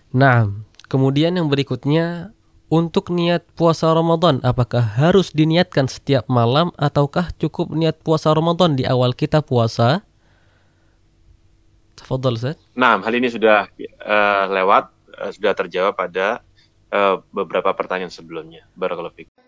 Nah, kemudian yang berikutnya, untuk niat puasa Ramadan, apakah harus diniatkan setiap malam ataukah cukup niat puasa Ramadan di awal kita puasa? Tafadhal Ustaz. Nah, hal ini sudah lewat, sudah terjawab pada beberapa pertanyaan sebelumnya. Barakallahu fiik.